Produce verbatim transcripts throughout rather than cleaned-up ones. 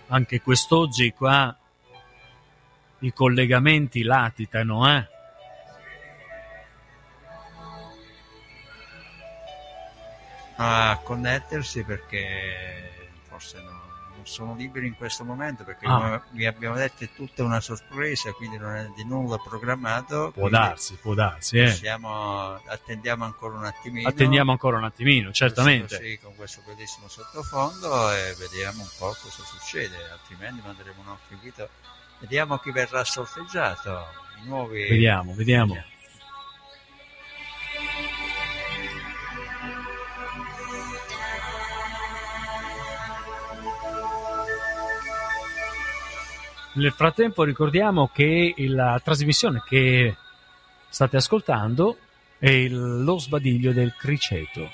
Anche quest'oggi qua i collegamenti latitano, eh? A connettersi perché forse no, non sono liberi in questo momento perché Ah. come vi abbiamo detto è tutta una sorpresa, quindi non è di nulla programmato. Può darsi, può darsi, eh. Possiamo, attendiamo ancora un attimino. Attendiamo ancora un attimino, certamente. Così, con questo bellissimo sottofondo e vediamo un po' cosa succede, altrimenti manderemo un altro invito. Vediamo chi verrà sorteggiato. I nuovi... Vediamo, vediamo. vediamo. Nel frattempo ricordiamo che la trasmissione che state ascoltando è il, lo sbadiglio del criceto.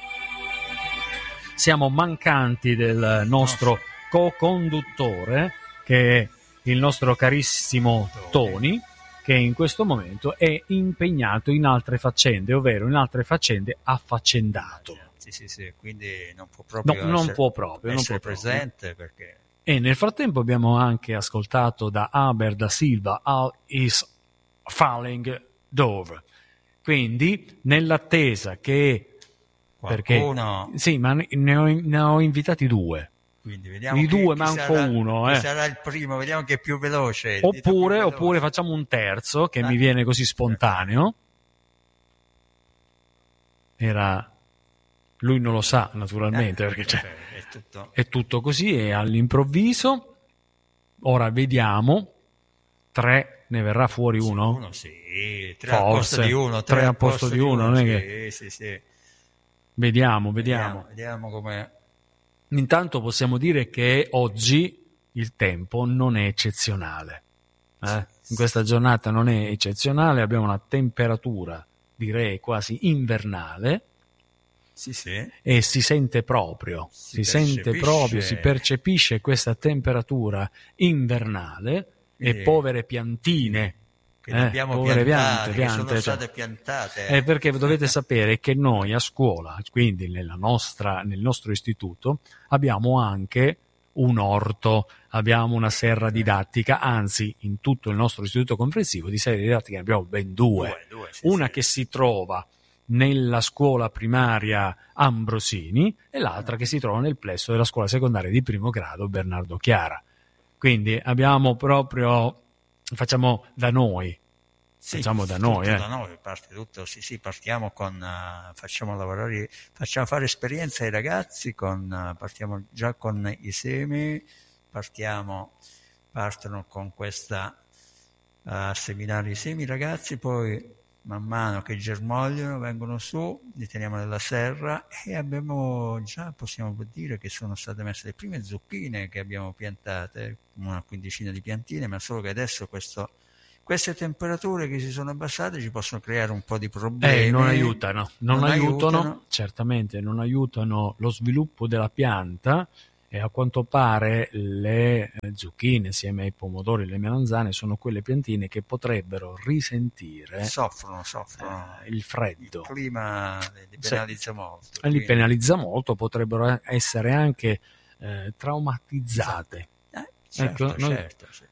Siamo mancanti del nostro co-conduttore, che è il nostro carissimo Tony, che in questo momento è impegnato in altre faccende, ovvero in altre faccende affaccendato. Sì, sì, sì, quindi non può proprio no, non essere, può proprio, essere non può presente proprio. Perché... E nel frattempo abbiamo anche ascoltato da Aber da Silva All is Falling Dove. Quindi nell'attesa che qualcuno... perché sì, ma ne ho, ne ho invitati due. Quindi vediamo I chi, due chi manco sarà, uno, chi eh. sarà il primo, vediamo che è più veloce. Oppure, più veloce. oppure facciamo un terzo che ah. mi viene così spontaneo. Era lui non lo sa naturalmente, eh, perché c'è, è, tutto... è tutto così, è all'improvviso. Ora vediamo, tre, ne verrà fuori uno? Uno sì, tre Forse, al posto di uno, tre, tre al posto di uno, non è sì, che... sì, sì. Vediamo, vediamo. Vediamo, vediamo com'è. Intanto possiamo dire che oggi il tempo non è eccezionale. Eh? In questa giornata non è eccezionale, abbiamo una temperatura, direi quasi invernale. Sì, sì. E si sente proprio, si, si sente proprio, si percepisce questa temperatura invernale. Quindi, e povere piantine che eh, abbiamo povere piantate, piante, piante, che sono cioè, state piantate. Eh, perché dovete sapere che noi a scuola, quindi nella nostra, nel nostro istituto, abbiamo anche un orto, abbiamo una serra didattica, anzi in tutto il nostro istituto comprensivo di serre didattiche ne abbiamo ben due, due, due sì, una sì. che si trova nella scuola primaria Ambrosini e l'altra che si trova nel plesso della scuola secondaria di primo grado Bernardo Chiara. Quindi abbiamo proprio, facciamo da noi, sì, facciamo da noi, eh. da noi, parte tutto, sì, sì, partiamo con, uh, facciamo lavorare, facciamo fare esperienza ai ragazzi, con, uh, partiamo già con i semi, partiamo, partono con questa uh, seminare i semi ragazzi, poi man mano che germogliano vengono su, li teniamo nella serra e abbiamo già, possiamo dire che sono state messe le prime zucchine che abbiamo piantate, una quindicina di piantine, ma solo che adesso questo, queste temperature che si sono abbassate ci possono creare un po' di problemi. Eh, non aiutano, non, non aiutano, aiutano, certamente non aiutano lo sviluppo della pianta. E a quanto pare le zucchine insieme ai pomodori e le melanzane sono quelle piantine che potrebbero risentire soffrono, soffrono. Eh, il freddo. Il clima li penalizza sì. molto. Li quindi... penalizza molto, potrebbero essere anche eh, traumatizzate. Eh, certo, ecco, noi, certo, certo.